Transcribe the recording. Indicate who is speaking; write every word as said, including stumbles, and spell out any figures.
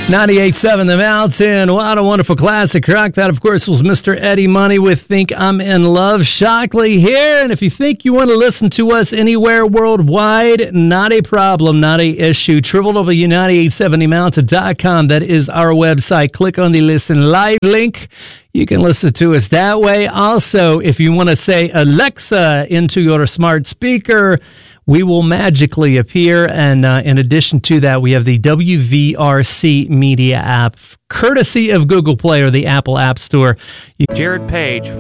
Speaker 1: ninety-eight point seven The Mountain. What a wonderful classic rock. That, of course, was Mister Eddie Money with Think I'm in Love. Shockley here. And if you think you want to listen to us anywhere worldwide, not a problem, not a issue. w w w dot ninety-eight seven the mountain dot com. That is our website. Click on the Listen Live link. You can listen to us that way. Also, if you want to say Alexa into your smart speaker, we will magically appear, and uh, in addition to that, we have the W V R C Media app, courtesy of Google Play or the Apple App Store.
Speaker 2: Jared Page